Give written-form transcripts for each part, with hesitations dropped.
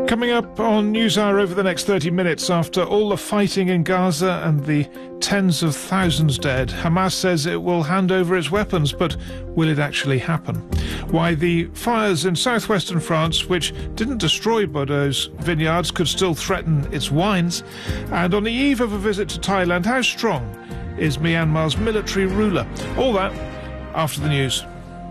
Coming up on NewsHour over the next 30 minutes, after all the fighting in Gaza and the tens of thousands dead, Hamas says it will hand over its weapons, but will it actually happen? Why the fires in southwestern France, which didn't destroy Bordeaux's vineyards, could still threaten its wines. And on the eve of a visit to Thailand, how strong is Myanmar's military ruler? All that after the news.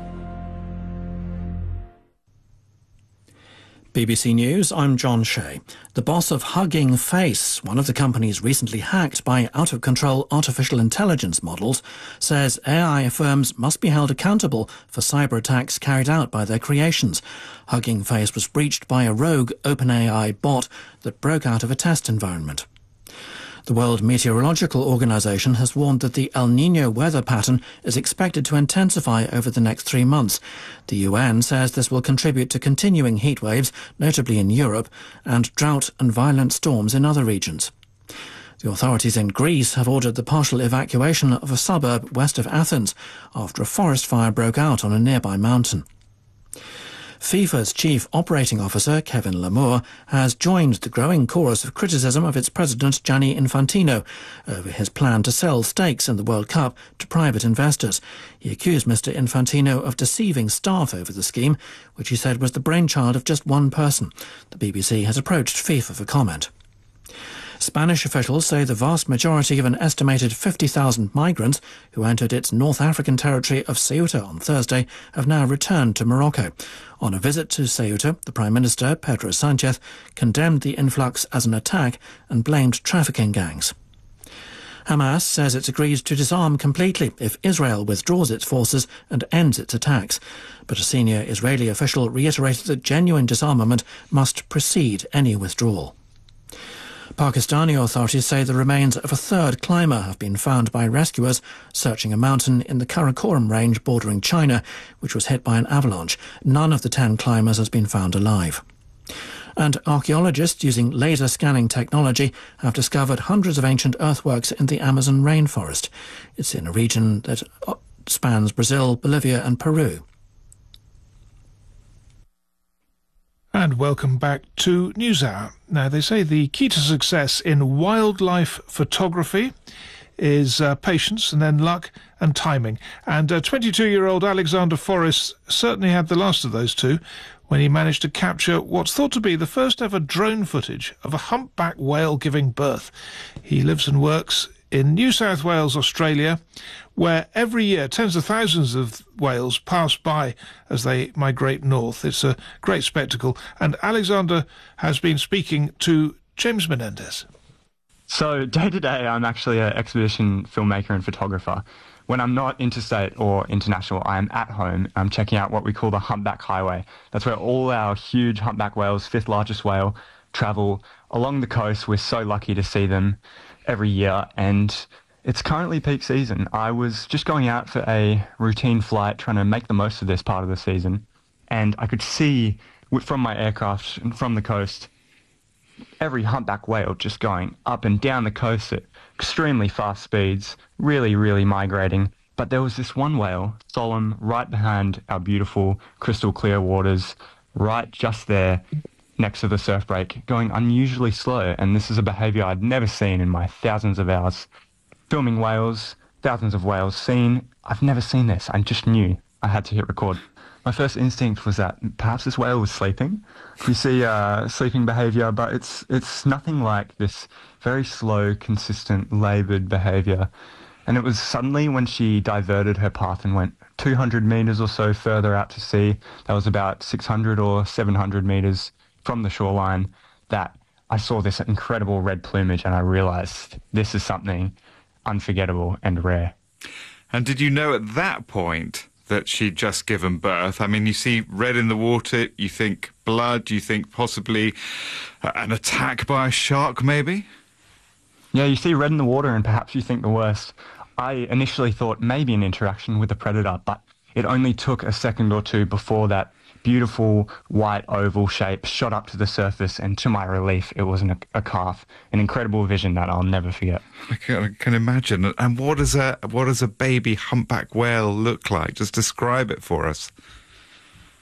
BBC News, I'm John Shea. The boss of Hugging Face, one of the companies recently hacked by out-of-control artificial intelligence models, says AI firms must be held accountable for cyber attacks carried out by their creations. Hugging Face was breached by a rogue OpenAI bot that broke out of a test environment. The World Meteorological Organization has warned that the El Niño weather pattern is expected to intensify over the next 3 months. The UN says this will contribute to continuing heat waves, notably in Europe, and drought and violent storms in other regions. The authorities in Greece have ordered the partial evacuation of a suburb west of Athens after a forest fire broke out on a nearby mountain. FIFA's chief operating officer, Kevin Lamour, has joined the growing chorus of criticism of its president, Gianni Infantino, over his plan to sell stakes in the World Cup to private investors. He accused Mr Infantino of deceiving staff over the scheme, which he said was the brainchild of just one person. The BBC has approached FIFA for comment. Spanish officials say the vast majority of an estimated 50,000 migrants who entered its North African territory of Ceuta on Thursday have now returned to Morocco. On a visit to Ceuta, the Prime Minister, Pedro Sánchez, condemned the influx as an attack and blamed trafficking gangs. Hamas says it's agreed to disarm completely if Israel withdraws its forces and ends its attacks. But a senior Israeli official reiterated that genuine disarmament must precede any withdrawal. Pakistani authorities say the remains of a third climber have been found by rescuers searching a mountain in the Karakoram range bordering China, which was hit by an avalanche. None of the 10 climbers has been found alive. And archaeologists using laser scanning technology have discovered hundreds of ancient earthworks in the Amazon rainforest. It's in a region that spans Brazil, Bolivia and Peru. And welcome back to NewsHour. Now, they say the key to success in wildlife photography is patience and then luck and timing. And 22-year-old Alexander Forrest certainly had the last of those two when he managed to capture what's thought to be the first ever drone footage of a humpback whale giving birth. He lives and works in New South Wales, Australia, where every year tens of thousands of whales pass by as they migrate north. It's a great spectacle. And Alexander has been speaking to James Menendez. So day to day, I'm actually an exhibition filmmaker and photographer. When I'm not interstate or international, I am at home. I'm checking out what we call the Humpback Highway. That's where all our huge humpback whales, fifth largest whale, travel along the coast. We're so lucky to see them every year, and it's currently peak season. I was just going out for a routine flight, trying to make the most of this part of the season, and I could see from my aircraft and from the coast every humpback whale just going up and down the coast at extremely fast speeds, really migrating. But there was this one whale, solemn, right behind our beautiful crystal clear waters, right just there next to the surf break, going unusually slow, and this is a behaviour I'd never seen in my thousands of hours filming whales, thousands of whales seen. I've never seen this. I just knew I had to hit record. My first instinct was that perhaps this whale was sleeping. You see sleeping behaviour, but it's nothing like this very slow, consistent, laboured behaviour. And it was suddenly when she diverted her path and went 200 metres or so further out to sea, that was about 600 or 700 metres from the shoreline, that I saw this incredible red plumage and I realised this is something unforgettable and rare. And did you know at that point that she'd just given birth? I mean, you see red in the water, you think blood, you think possibly an attack by a shark maybe? Yeah, you see red in the water and perhaps you think the worst. I initially thought maybe an interaction with a predator, but it only took a second or two before that beautiful white oval shape shot up to the surface, and to my relief, it wasn't a calf. An incredible vision that I'll never forget. I can imagine. And what does a baby humpback whale look like? Just describe it for us.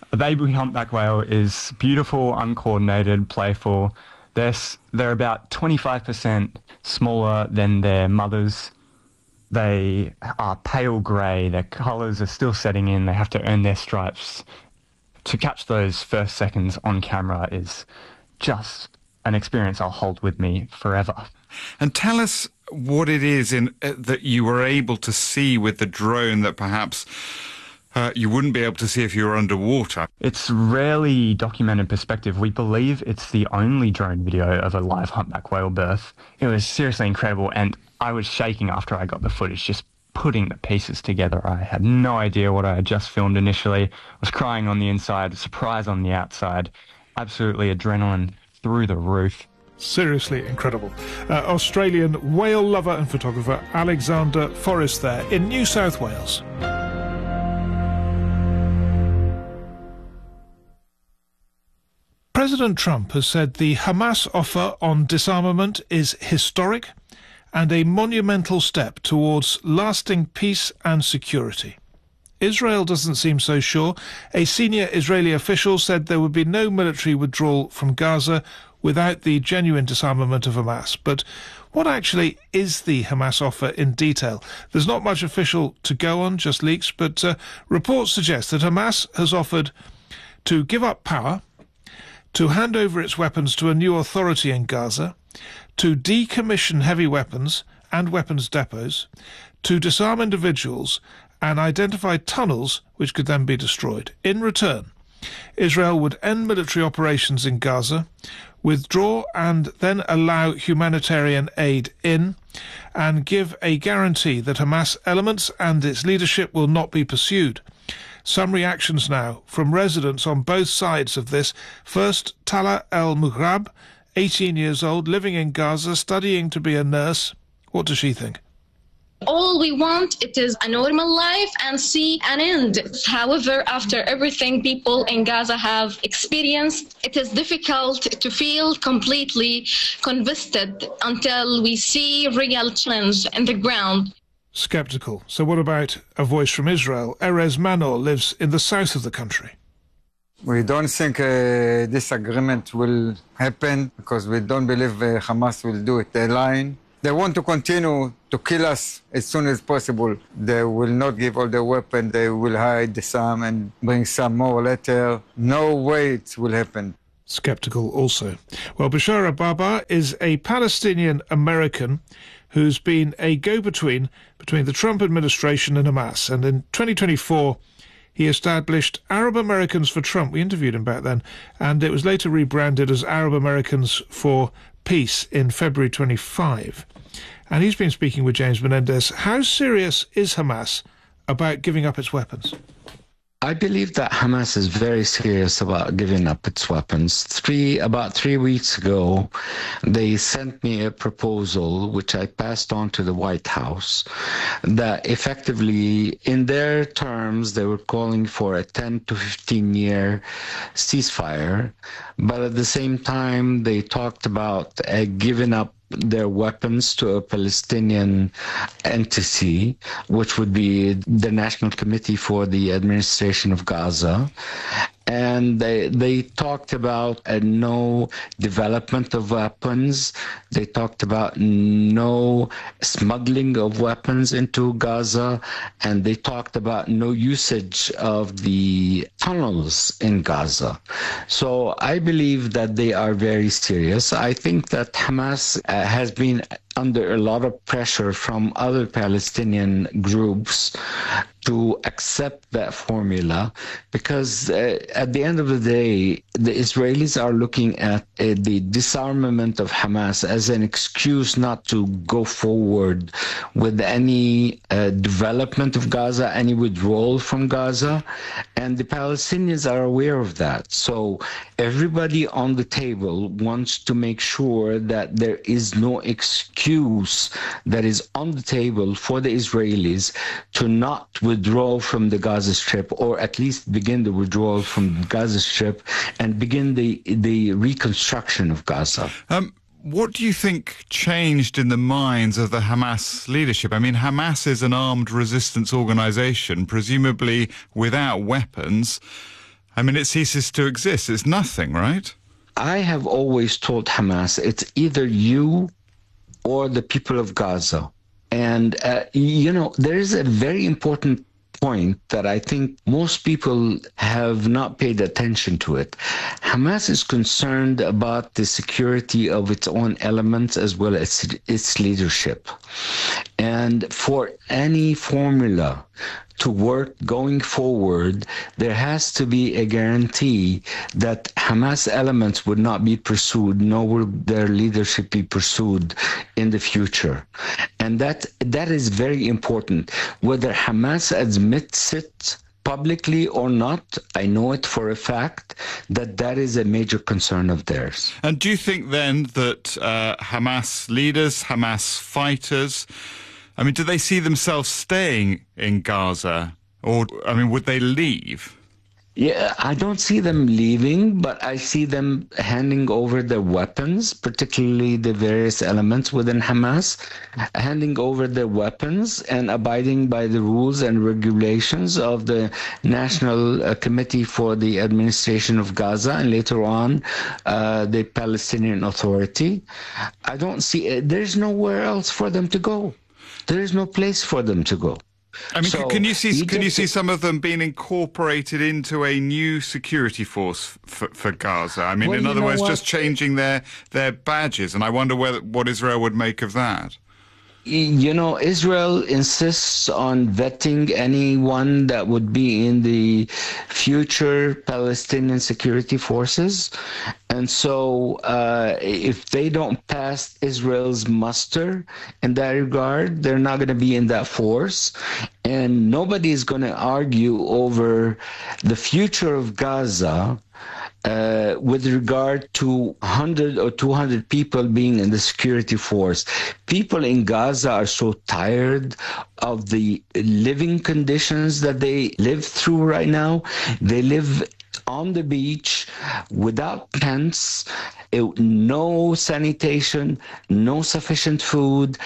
A baby humpback whale is beautiful, uncoordinated, playful. They're about 25% smaller than their mothers. They are pale grey. Their colours are still setting in. They have to earn their stripes. To catch those first seconds on camera is just an experience I'll hold with me forever. And tell us what it is that you were able to see with the drone that perhaps you wouldn't be able to see if you were underwater. It's rarely documented perspective. We believe it's the only drone video of a live humpback whale birth. It was seriously incredible, and I was shaking after I got the footage, just putting the pieces together. I had no idea what I had just filmed initially. I was crying on the inside, surprise on the outside, absolutely adrenaline through the roof. Seriously incredible. Australian whale lover and photographer Alexander Forrest there in New South Wales. President Trump has said the Hamas offer on disarmament is historic and a monumental step towards lasting peace and security. Israel doesn't seem so sure. A senior Israeli official said there would be no military withdrawal from Gaza without the genuine disarmament of Hamas. But what actually is the Hamas offer in detail? There's not much official to go on, just leaks, but reports suggest that Hamas has offered to give up power, to hand over its weapons to a new authority in Gaza, to decommission heavy weapons and weapons depots, to disarm individuals and identify tunnels which could then be destroyed. In return, Israel would end military operations in Gaza, withdraw and then allow humanitarian aid in, and give a guarantee that Hamas elements and its leadership will not be pursued. Some reactions now from residents on both sides of this. First, Tala El-Mughrab, 18 years old, living in Gaza, studying to be a nurse. What does she think? All we want, it is a normal life and see an end. However, after everything people in Gaza have experienced, it is difficult to feel completely convinced until we see real change in the ground. Sceptical. So what about a voice from Israel? Erez Manor lives in the south of the country. We don't think this agreement will happen because we don't believe Hamas will do it. They're lying. They want to continue to kill us as soon as possible. They will not give all the weapons. They will hide some and bring some more later. No way it will happen. Sceptical also. Well, Bashar Ababa is a Palestinian-American who's been a go-between between the Trump administration and Hamas. And in 2024, he established Arab Americans for Trump. We interviewed him back then. And it was later rebranded as Arab Americans for Peace in February 25. And he's been speaking with James Menendez. How serious is Hamas about giving up its weapons? I believe that Hamas is very serious about giving up its weapons. About 3 weeks ago, they sent me a proposal, which I passed on to the White House, that effectively, in their terms, they were calling for a 10 to 15-year ceasefire. But at the same time, they talked about giving up their weapons to a Palestinian entity, which would be the National Committee for the Administration of Gaza. And they talked about no development of weapons. They talked about no smuggling of weapons into Gaza. And they talked about no usage of the tunnels in Gaza. So I believe that they are very serious. I think that Hamas has been under a lot of pressure from other Palestinian groups to accept that formula, because at the end of the day, the Israelis are looking at the disarmament of Hamas as an excuse not to go forward with any development of Gaza, any withdrawal from Gaza, and the Palestinians are aware of that. So everybody on the table wants to make sure that there is no excuse that is on the table for the Israelis to not withdraw from the Gaza Strip, or at least begin the withdrawal from the Gaza Strip and begin the reconstruction of Gaza. What do you think changed in the minds of the Hamas leadership? I mean, Hamas is an armed resistance organization, presumably without weapons. I mean, it ceases to exist. It's nothing, right? I have always told Hamas it's either you or the people of Gaza. And, there is a very important point that I think most people have not paid attention to it. Hamas is concerned about the security of its own elements as well as its leadership. And for any formula to work going forward, there has to be a guarantee that Hamas elements would not be pursued, nor will their leadership be pursued in the future. And that is very important. Whether Hamas admits it publicly or not, I know it for a fact that is a major concern of theirs. And do you think then that Hamas leaders, Hamas fighters, I mean, do they see themselves staying in Gaza? Or, I mean, would they leave? Yeah, I don't see them leaving, but I see them handing over their weapons, particularly the various elements within Hamas, handing over their weapons and abiding by the rules and regulations of the National Committee for the Administration of Gaza and later on the Palestinian Authority. I don't see, there's nowhere else for them to go. There is no place for them to go. I mean, can you see some of them being incorporated into a new security force for Gaza? I mean, in other words, just changing their badges, and I wonder what Israel would make of that. Israel insists on vetting anyone that would be in the future Palestinian security forces. And so if they don't pass Israel's muster in that regard, they're not going to be in that force. And nobody is going to argue over the future of Gaza with regard to 100 or 200 people being in the security force. People in Gaza are so tired of the living conditions that they live through right now. They live on the beach without tents, no sanitation, no sufficient food,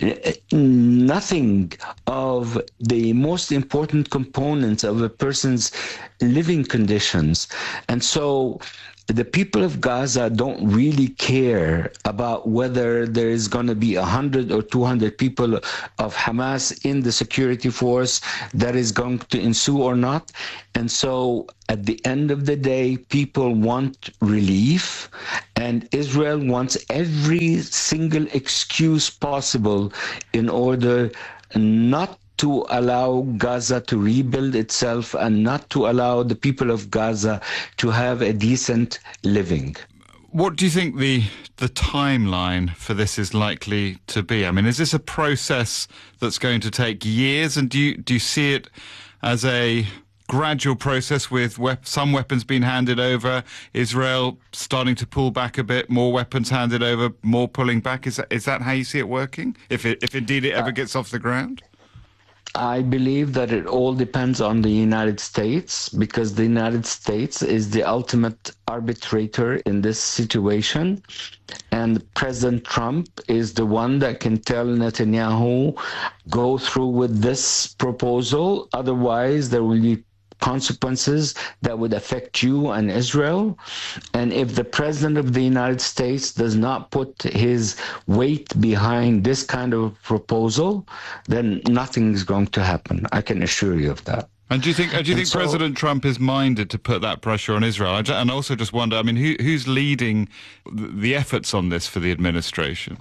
nothing of the most important components of a person's living conditions. And so the people of Gaza don't really care about whether there is going to be 100 or 200 people of Hamas in the security force that is going to ensue or not. And so at the end of the day, people want relief, and Israel wants every single excuse possible in order not to allow Gaza to rebuild itself and not to allow the people of Gaza to have a decent living. What do you think the timeline for this is likely to be? I mean, is this a process that's going to take years? And do you see it as a gradual process with some weapons being handed over, Israel starting to pull back a bit, more weapons handed over, more pulling back? Is that how you see it working, if indeed it ever gets off the ground? I believe that it all depends on the United States, because the United States is the ultimate arbitrator in this situation. And President Trump is the one that can tell Netanyahu, go through with this proposal, otherwise there will be consequences that would affect you and Israel. And if the President of the United States does not put his weight behind this kind of proposal, then nothing is going to happen. I can assure you of that. And do you think President Trump is minded to put that pressure on Israel? And also just wonder, I mean, who's leading the efforts on this for the administration?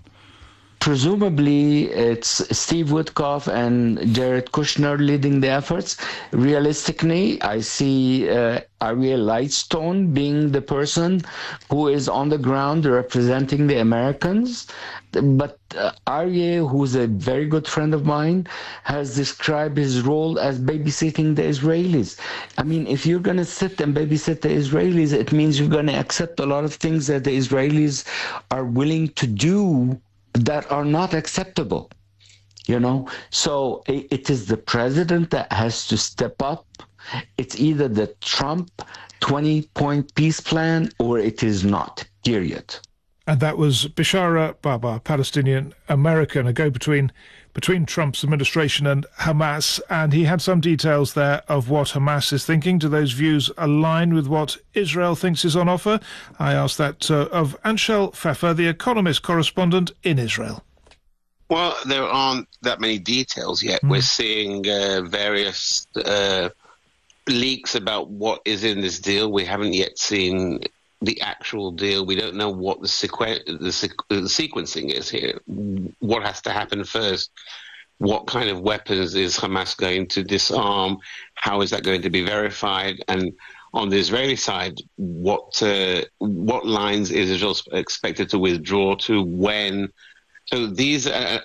Presumably, it's Steve Witkoff and Jared Kushner leading the efforts. Realistically, I see Ariel Lightstone being the person who is on the ground representing the Americans. But Aryeh, who's a very good friend of mine, has described his role as babysitting the Israelis. I mean, if you're going to sit and babysit the Israelis, it means you're going to accept a lot of things that the Israelis are willing to do that are not acceptable, So it is the president that has to step up. It's either the Trump 20-point peace plan or it is not, period. And that was Bishara Baba, Palestinian American, a go-between between Trump's administration and Hamas. And he had some details there of what Hamas is thinking. Do those views align with what Israel thinks is on offer? I asked that of Anshel Pfeffer, the Economist correspondent in Israel. Well, there aren't that many details yet. We're seeing various leaks about what is in this deal. We haven't yet seen the actual deal. We don't know what the sequencing is here. What has to happen first? What kind of weapons is Hamas going to disarm? How is that going to be verified? And on the Israeli side, what lines is Israel expected to withdraw to, when? So these are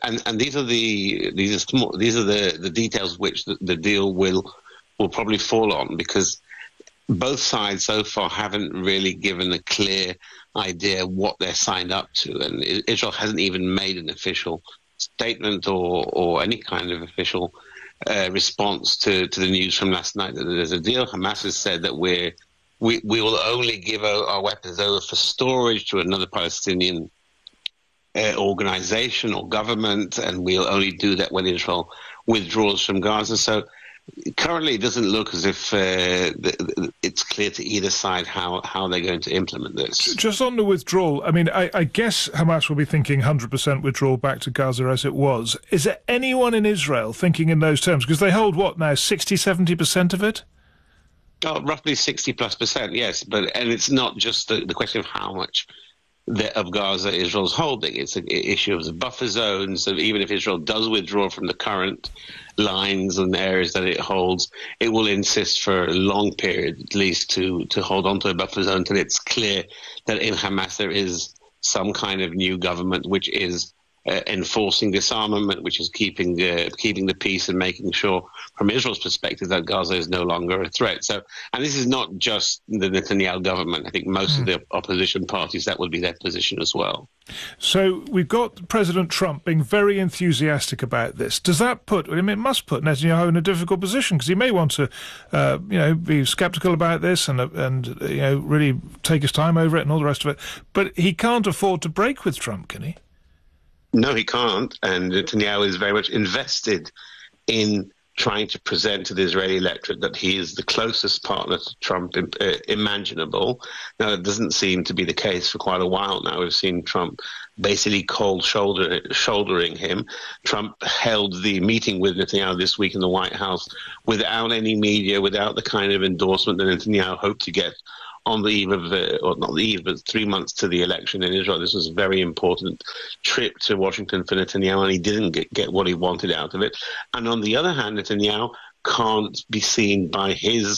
the details which the deal will probably fall on, because both sides so far haven't really given a clear idea what they're signed up to, and Israel hasn't even made an official statement or any kind of official response to the news from last night that there's a deal. Hamas has said that we will only give our weapons over for storage to another Palestinian organization or government, and we'll only do that when Israel withdraws from Gaza. So currently, it doesn't look as if it's clear to either side how they're going to implement this. Just on the withdrawal, I mean, I guess Hamas will be thinking 100% withdrawal back to Gaza as it was. Is there anyone in Israel thinking in those terms? Because they hold, what now, 60, 70% of it? Oh, roughly 60+%, yes. And it's not just the question of how much of Gaza Israel's holding. It's an issue of the buffer zones. So even if Israel does withdraw from the current lines and areas that it holds, it will insist for a long period at least to hold on to a buffer zone until it's clear that in Hamas there is some kind of new government which is enforcing disarmament, which is keeping the peace and making sure from Israel's perspective that Gaza is no longer a threat. So, and this is not just the Netanyahu government. I think most of the opposition parties, that would be their position as well. So we've got President Trump being very enthusiastic about this. Does that put, I mean, it must put Netanyahu in a difficult position, because he may want to, be sceptical about this and really take his time over it and all the rest of it. But he can't afford to break with Trump, can he? No, he can't. And Netanyahu is very much invested in trying to present to the Israeli electorate that he is the closest partner to Trump imaginable. Now, it doesn't seem to be the case for quite a while now. We've seen Trump basically shouldering him. Trump held the meeting with Netanyahu this week in the White House without any media, without the kind of endorsement that Netanyahu hoped to get on the eve of, or not the eve, but 3 months to the election in Israel. This was a very important trip to Washington for Netanyahu, and he didn't get what he wanted out of it. And on the other hand, Netanyahu can't be seen by his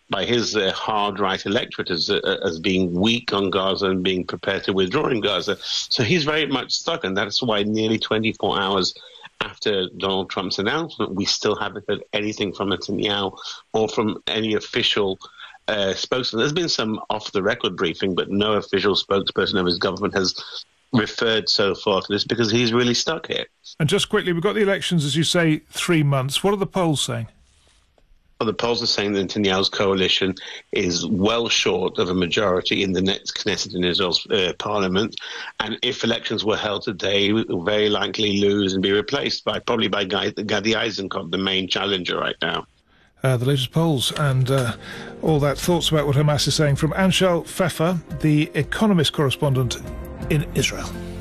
hard right electorate as being weak on Gaza and being prepared to withdraw in Gaza. So he's very much stuck, and that's why nearly 24 hours after Donald Trump's announcement, we still haven't heard anything from Netanyahu or from any official spokesman. There's been some off-the-record briefing, but no official spokesperson of his government has referred so far to this, because he's really stuck here. And just quickly, we've got the elections, as you say, 3 months. What are the polls saying? Well, the polls are saying that Netanyahu's coalition is well short of a majority in the next Knesset in Israel's parliament, and if elections were held today, it will very likely lose and be replaced by Gadi Eisenkot, the main challenger right now. The latest polls and all that, thoughts about what Hamas is saying from Anshel Pfeffer, the Economist correspondent in Israel.